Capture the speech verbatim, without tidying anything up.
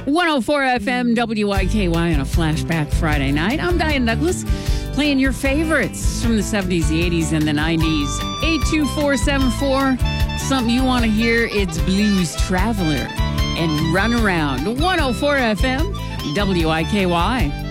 one oh four F M W I K Y on a flashback Friday night. I'm Diane Douglas, playing your favorites from the seventies, the eighties, and the nineties. eight two four seven four, something you want to hear, it's Blues Traveler and Run Around. one oh four F M W I K Y.